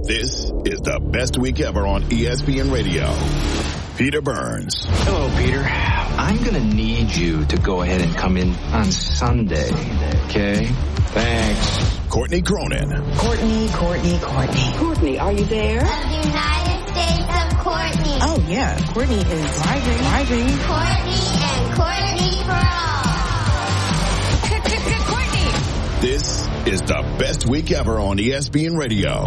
This is the best week ever on ESPN Radio. Peter Burns. Hello, Peter. I'm going to need you to go ahead and come in on Sunday, okay? Thanks. Courtney Cronin. Courtney. Courtney, are you there? Of the United States of Courtney. Oh, yeah. Courtney is driving. Courtney and Courtney for all. Courtney! This is the best week ever on ESPN Radio.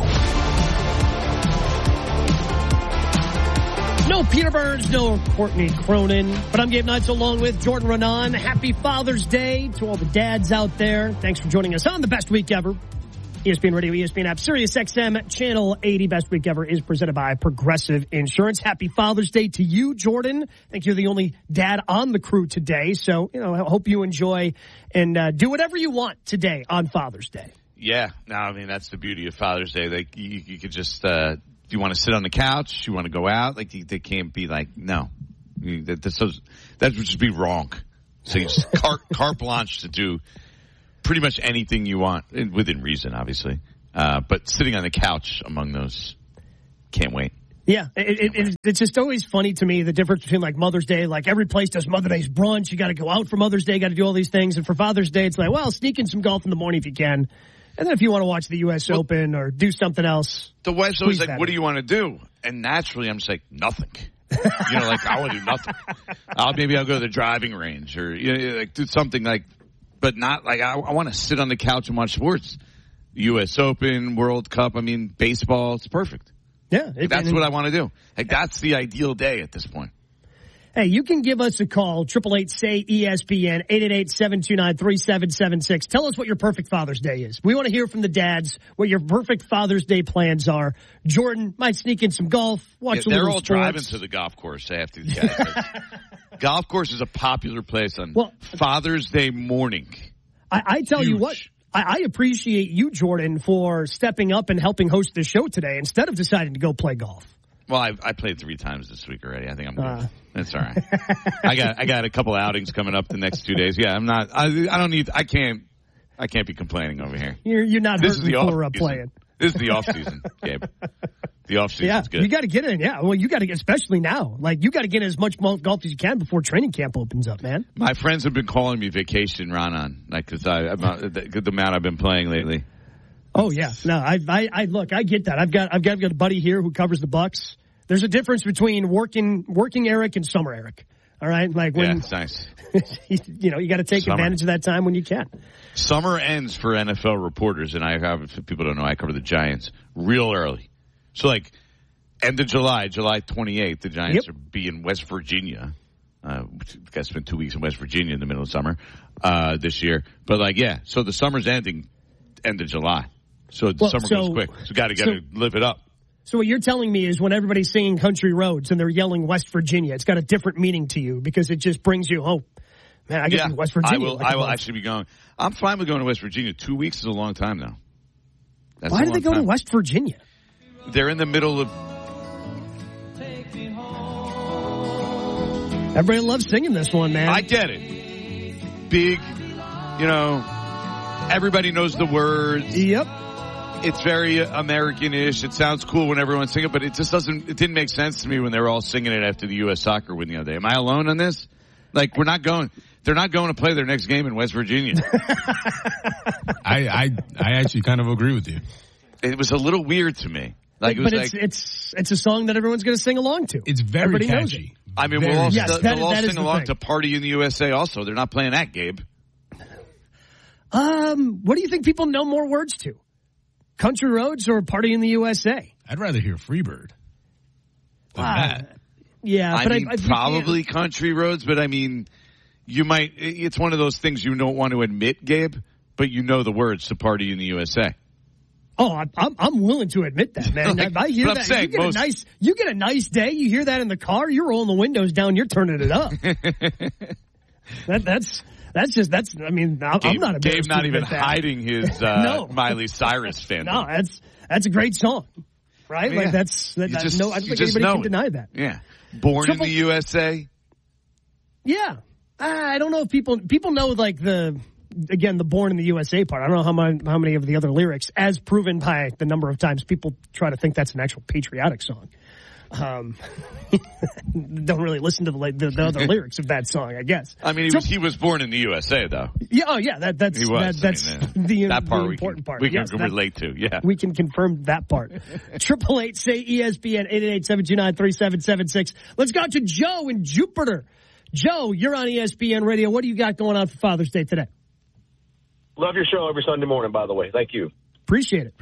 No Peter Burns, no Courtney Cronin, but I'm Gabe Knights along with Jordan Renan. Happy Father's Day to all the dads out there. Thanks for joining us on the best week ever. ESPN Radio, ESPN app, Sirius XM, Channel 80. Best week ever is presented by Progressive Insurance. Happy Father's Day to you, Jordan. I think you're the only dad on the crew today, so I hope you enjoy and do whatever you want today on Father's Day. Yeah, no, I mean that's the beauty of Father's Day. Like you could just. Do you want to sit on the couch? You want to go out? Like they can't be like, no. That would just be wrong. So you just carte blanche to do pretty much anything you want, within reason, obviously. But sitting on the couch among those, can't wait. Yeah, it's just always funny to me, the difference between like Mother's Day, like every place does Mother's Day's brunch. You got to go out for Mother's Day, got to do all these things. And for Father's Day, it's like, well, sneak in some golf in the morning if you can. And then if you want to watch the U.S. Open or do something else. The wife's always like, what do you want to do? And naturally, I'm just like, nothing. I want to do nothing. Maybe I'll go to the driving range or like do something like, but not like I want to sit on the couch and watch sports. U.S. Open, World Cup, baseball, it's perfect. Yeah. That's what I want to do. Like, that's the ideal day at this point. Hey, you can give us a call, 888-SAY-ESPN, 888-729-3776. Tell us what your perfect Father's Day is. We want to hear from the dads what your perfect Father's Day plans are. Jordan might sneak in some golf, watch a little sports. They're all driving to the golf course after the guys. Golf course is a popular place on Father's Day morning. I tell you what, I appreciate you, Jordan, for stepping up and helping host the show today instead of deciding to go play golf. Well, I played 3 times this week already. I think I'm good. That's all right. I got a couple of outings coming up the next 2 days. Yeah, I'm not. I can't be complaining over here. You're not hurting for playing. This is the off season, Gabe. The off season's good. You got to get in. Yeah, well, you got to get, especially now. Like you got to get as much golf as you can before training camp opens up, man. My friends have been calling me vacation Ronan, because the amount I've been playing lately. Oh yeah, no, I look, I get that. I've got a buddy here who covers the Bucks. There's a difference between working Eric and summer Eric. All right, like when it's nice. you got to take advantage of that time when you can. Summer ends for NFL reporters, and if people don't know, I cover the Giants real early. So like end of July 28th, the Giants will be in West Virginia. I spent 2 weeks in West Virginia in the middle of summer this year. But so the summer's ending end of July. So the summer goes quick. So got to live it up. So what you're telling me is when everybody's singing Country Roads and they're yelling West Virginia, it's got a different meaning to you because it just brings you home. Man, I get to West Virginia. I will actually be going. I'm fine with going to West Virginia. 2 weeks is a long time, though. Why do they go to West Virginia? They're in the middle of... Everybody loves singing this one, man. I get it. Big, everybody knows the words. Yep. It's very American-ish. It sounds cool when everyone's singing, but it didn't make sense to me when they were all singing it after the U.S. soccer win the other day. Am I alone on this? Like, they're not going to play their next game in West Virginia. I actually kind of agree with you. It was a little weird to me. It's a song that everyone's going to sing along to. It's very Everybody catchy. They'll all sing along to Party in the USA also. They're not playing that, Gabe. What do you think people know more words to? Country Roads or Party in the USA? I'd rather hear Freebird than that. Yeah, but probably Country Roads, but you might. It's one of those things you don't want to admit, Gabe, but you know the words to Party in the USA. Oh, I'm willing to admit that, man. If I hear that, saying, you get a nice day. You hear that in the car. You're rolling the windows down. You're turning it up. I'm not a Dave not even hiding his Miley Cyrus fan. No, that's a great song, right? Yeah. Like I don't think anybody can deny that. Yeah, Born in the USA. Yeah, I don't know if people know like the again, the Born in the USA part. I don't know how many of the other lyrics, as proven by the number of times people try to think that's an actual patriotic song. Don't really listen to the other lyrics of that song, I guess. I mean, he was born in the USA, though. Yeah, oh yeah, that's he was. That's that part the important part. We can relate to. Yeah, we can confirm that part. 888 say ESPN 888-729-3776. Let's go to Joe in Jupiter. Joe, you're on ESPN Radio. What do you got going on for Father's Day today? Love your show every Sunday morning, by the way. Thank you. Appreciate it.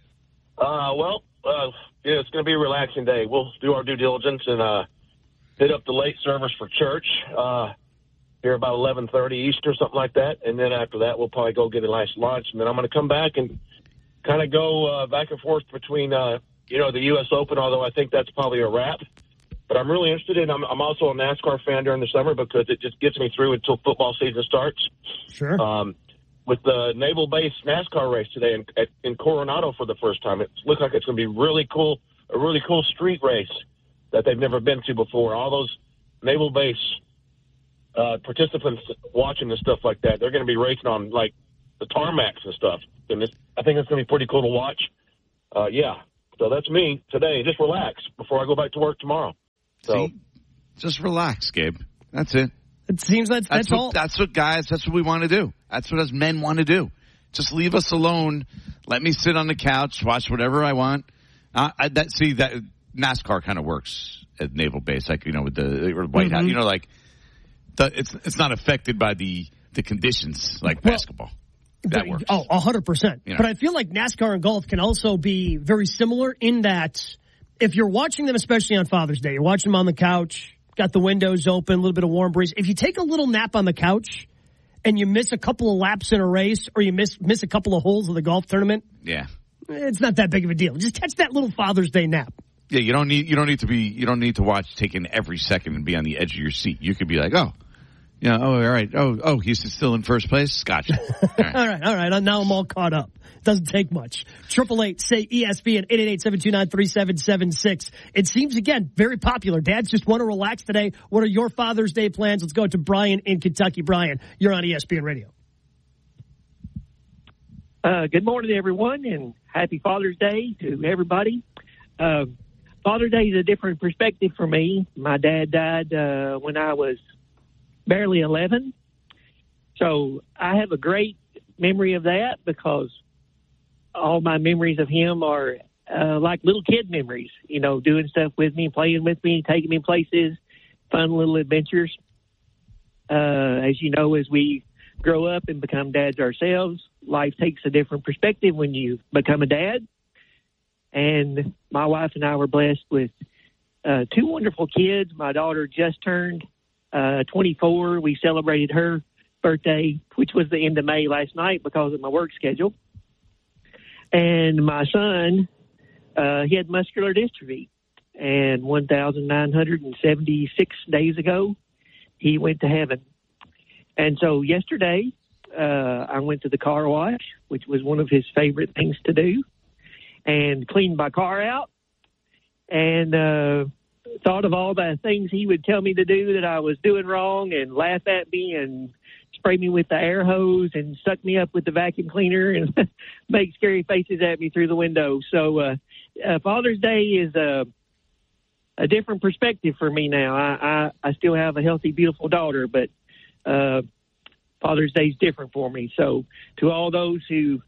Yeah, it's going to be a relaxing day. We'll do our due diligence and hit up the late service for church here about 11:30 Eastern, something like that. And then after that, we'll probably go get a nice lunch. And then I'm going to come back and kind of go back and forth between, the U.S. Open, although I think that's probably a wrap. But I'm really interested in, I'm also a NASCAR fan during the summer because it just gets me through until football season starts. Sure. With the Naval Base NASCAR race today in Coronado for the first time. It looks like it's going to be a really cool street race that they've never been to before. All those Naval Base participants watching and stuff like that, they're going to be racing on, like, the tarmacs and stuff. And I think it's going to be pretty cool to watch. So that's me today. Just relax before I go back to work tomorrow. So just relax, Gabe. That's it. It seems that's all. That's what we want to do. That's what us men want to do. Just leave us alone. Let me sit on the couch, watch whatever I want. That NASCAR kind of works at Naval Base, like, with the White House. It's not affected by the conditions like basketball. That works. Oh, 100%. But I feel like NASCAR and golf can also be very similar in that if you're watching them, especially on Father's Day, you're watching them on the couch, got the windows open, a little bit of warm breeze. If you take a little nap on the couch and you miss a couple of laps in a race or you miss a couple of holes of the golf tournament, it's not that big of a deal. Just catch that little Father's Day nap. Yeah, you don't need to watch taking every second and be on the edge of your seat. You could be like, all right. Oh, he's still in first place? Gotcha. All right. all right. Now I'm all caught up. Doesn't take much. 888 say ESPN 888-729-3776. It seems, again, very popular. Dads just want to relax today. What are your Father's Day plans? Let's go to Brian in Kentucky. Brian, you're on ESPN Radio. Good morning, everyone, and happy Father's Day to everybody. Father's Day is a different perspective for me. My dad died when I was barely 11. So I have a great memory of that because all my memories of him are like little kid memories, doing stuff with me, playing with me, taking me places, fun little adventures. As you know, as we grow up and become dads ourselves, life takes a different perspective when you become a dad. And my wife and I were blessed with two wonderful kids. My daughter just turned 24. We celebrated her birthday, which was the end of May last night because of my work schedule. And my son, he had muscular dystrophy. And 1,976 days ago, he went to heaven. And so yesterday, I went to the car wash, which was one of his favorite things to do, and cleaned my car out and thought of all the things he would tell me to do that I was doing wrong and laugh at me and spray me with the air hose and suck me up with the vacuum cleaner and make scary faces at me through the window. So Father's Day is a different perspective for me now. I still have a healthy, beautiful daughter, but Father's Day is different for me. So to all those who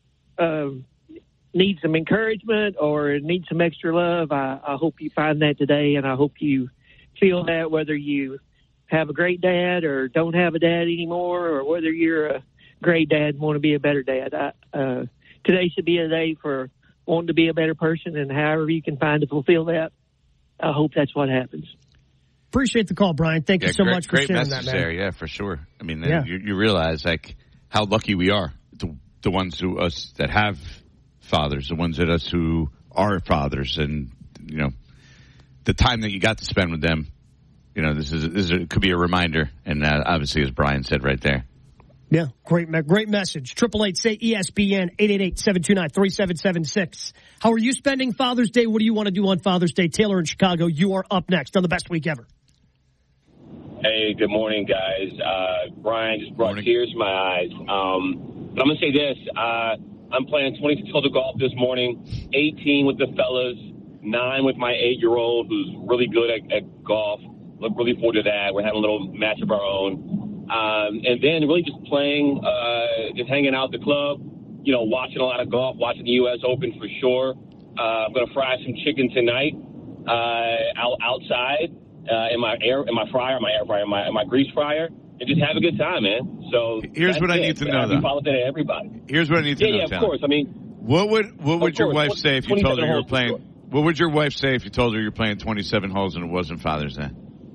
need some encouragement or need some extra love, I hope you find that today, and I hope you feel that whether you have a great dad or don't have a dad anymore, or whether you're a great dad and want to be a better dad. Today should be a day for wanting to be a better person, and however you can find to fulfill that, I hope that's what happens. Appreciate the call, Brian. Thank you so much for sharing that, man. There, yeah, for sure. I mean, you realize like how lucky we are, the ones who us that have fathers, the ones of us who are fathers, and the time that you got to spend with them. This could be a reminder, and obviously, as Brian said right there. Yeah, great message. 888 say ESPN 888-729-3776. How are you spending Father's Day? What do you want to do on Father's Day? Taylor in Chicago, you are up next on the Best Week Ever. Hey, good morning, guys. Brian just brought tears to my eyes. But I'm going to say this. I'm playing 26 holes of golf this morning, 18 with the fellas, 9 with my 8-year-old who's really good at golf. Look really forward to that. We're having a little match of our own. And then really just playing, just hanging out at the club, watching a lot of golf, watching the U.S. Open for sure. I'm going to fry some chicken tonight outside in my grease fryer, and just have a good time, man. So here's what I need to know, though. Follow that, everybody. Here's what I need to know. Yeah, of course. I mean, what would your wife say if you told her you were playing? What would your wife say if you told her you're playing 27 holes and it wasn't Father's Day?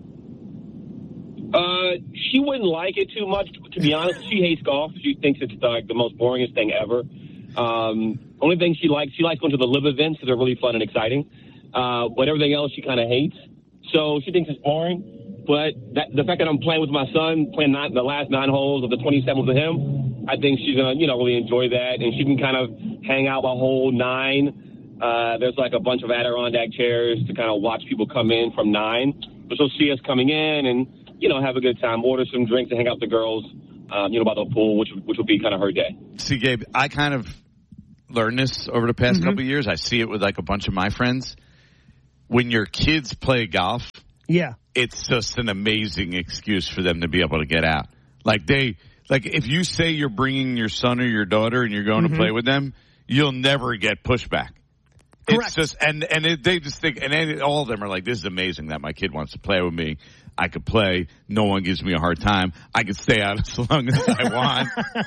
She wouldn't like it too much, to be honest. She hates golf. She thinks it's like the most boringest thing ever. Only thing she likes going to the live events because they're really fun and exciting. But everything else she kind of hates. So she thinks it's boring. But the fact that I'm playing with my son, playing the last 9 holes of the 27th with him, I think she's going to, really enjoy that. And she can kind of hang out by hole 9. There's like a bunch of Adirondack chairs to kind of watch people come in from 9. But she'll see us coming in and, have a good time, order some drinks and hang out with the girls, by the pool, which will be kind of her day. See, Gabe, I kind of learned this over the past couple of years. I see it with like a bunch of my friends. When your kids play golf, it's just an amazing excuse for them to be able to get out. Like if you say you're bringing your son or your daughter and you're going to play with them, you'll never get pushback. Correct. It's just, they just think, and all of them are like, this is amazing that my kid wants to play with me. I could play. No one gives me a hard time. I could stay out as long as I want.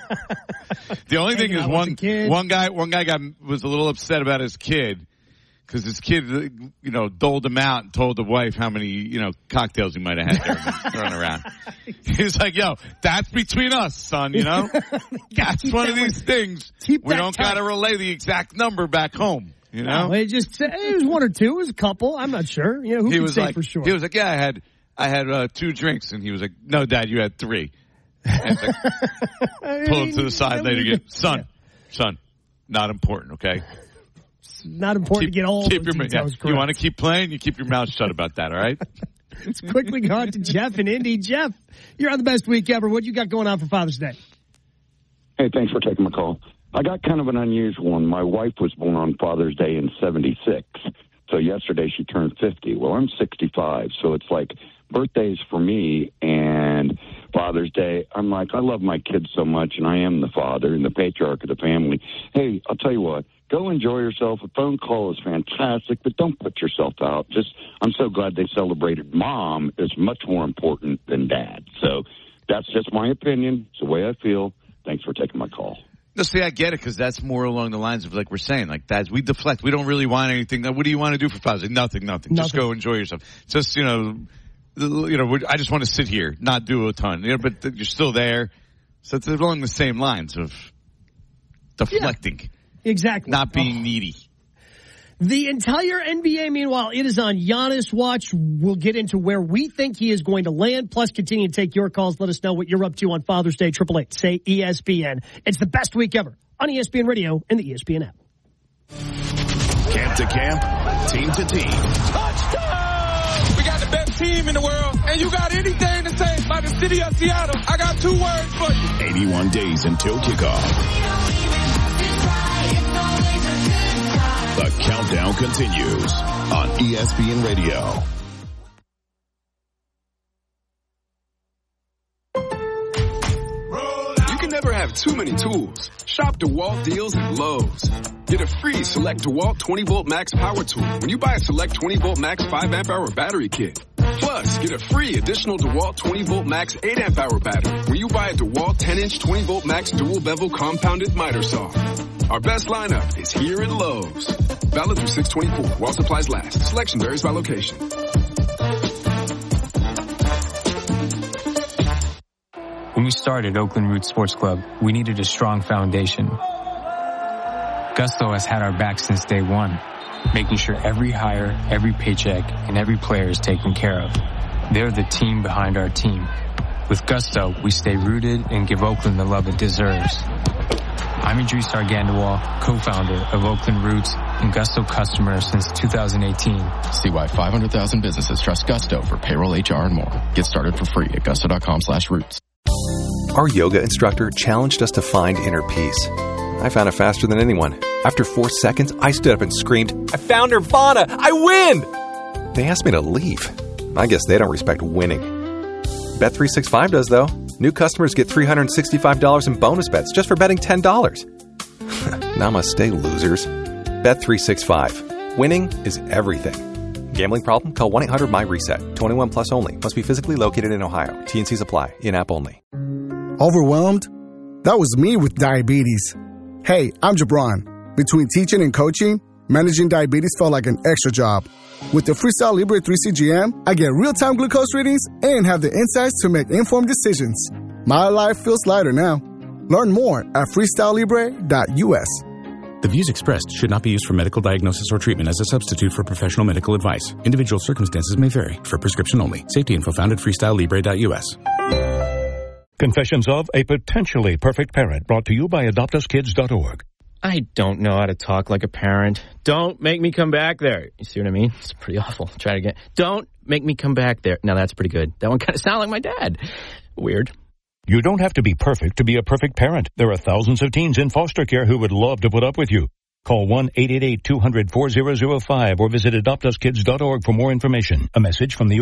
The only thing is one guy was a little upset about his kid because his kid, doled him out and told the wife how many, cocktails he might have had there running around. He was like, yo, that's between us, son, That's one of these things. We don't got to relay the exact number back home. No, it was 1 or 2. It was a couple. I'm not sure. Who can say for sure? He was like, yeah, I had 2 drinks, and he was like, no, Dad, you had 3. And pull him to the side later again. Son, not important, okay? It's not important to get all the details correct. You want to keep playing? You keep your mouth shut about that, all right? Let's quickly go on to Jeff in Indy. Jeff, you're on the best week ever. What you got going on for Father's Day? Hey, thanks for taking my call. I got kind of an unusual one. My wife was born on Father's Day in 76. So yesterday she turned 50. Well, I'm 65. So it's like birthdays for me and Father's Day. I'm like, I love my kids so much, and I am the father and the patriarch of the family. Hey, I'll tell you what. Go enjoy yourself. A phone call is fantastic, but don't put yourself out. I'm so glad they celebrated. Mom is much more important than Dad. So that's just my opinion. It's the way I feel. Thanks for taking my call. No, see, I get it because that's more along the lines of like we're saying, like dads, we deflect. We don't really want anything. What do you want to do for Father's Day? Nothing. Just go enjoy yourself. Just I just want to sit here, not do a ton. But you're still there, so it's along the same lines of deflecting. Yeah, exactly. Not being needy. The entire NBA, meanwhile, it is on Giannis watch. We'll get into where we think he is going to land, plus continue to take your calls. Let us know what you're up to on Father's Day. 888-SAY-ESPN. It's the best week ever on ESPN Radio and the ESPN app. Camp to camp, team to team. Touchdown! We got the best team in the world, and you got anything to say about the city of Seattle, I got 2 words for you. 81 days until kickoff. The countdown continues on ESPN Radio. You can never have too many tools. Shop DeWalt deals at Lowe's. Get a free Select DeWalt 20-Volt Max power tool when you buy a Select 20-Volt Max 5-amp-hour battery kit. Plus, get a free additional DeWalt 20-Volt Max 8-amp-hour battery when you buy a DeWalt 10-inch 20-Volt Max dual-bevel compounded miter saw. Our best lineup is here at Lowe's. Valid through 6/24 while supplies last. Selection varies by location. When we started Oakland Roots Sports Club, we needed a strong foundation. Gusto has had our back since day one, making sure every hire, every paycheck, and every player is taken care of. They're the team behind our team. With Gusto, we stay rooted and give Oakland the love it deserves. I'm Idris Argandawal, co-founder of Oakland Roots and Gusto customer since 2018. See why 500,000 businesses trust Gusto for payroll, HR, and more. Get started for free at gusto.com/roots. Our yoga instructor challenged us to find inner peace. I found it faster than anyone. After 4 seconds, I stood up and screamed, "I found Nirvana! I win!" They asked me to leave. I guess they don't respect winning. Bet365 does, though. New customers get $365 in bonus bets just for betting $10. Namaste, losers. Bet365. Winning is everything. Gambling problem? Call 1-800-MY-RESET. 21 plus only. Must be physically located in Ohio. T&Cs apply. In-app only. Overwhelmed? That was me with diabetes. Hey, I'm Jabron. Between teaching and coaching, managing diabetes felt like an extra job. With the Freestyle Libre 3 CGM, I get real-time glucose readings and have the insights to make informed decisions. My life feels lighter now. Learn more at freestylelibre.us. The views expressed should not be used for medical diagnosis or treatment as a substitute for professional medical advice. Individual circumstances may vary. For prescription only. Safety info found at freestylelibre.us. Confessions of a Potentially Perfect Parent, brought to you by AdoptUsKids.org. I don't know how to talk like a parent. Don't make me come back there. You see what I mean? It's pretty awful. Try it again. Don't make me come back there. Now that's pretty good. That one kind of sounded like my dad. Weird. You don't have to be perfect to be a perfect parent. There are thousands of teens in foster care who would love to put up with you. Call 1-888-200-4005 or visit AdoptUsKids.org for more information. A message from the